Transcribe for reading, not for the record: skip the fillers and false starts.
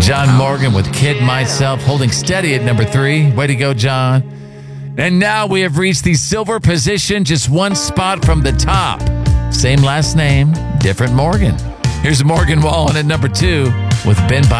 John Morgan with Kid Myself holding steady at number 3. Way to go, John. And now we have reached the silver position, just one spot from the top. Same last name, different Morgan. Here's Morgan Wallen at number 2 with Ben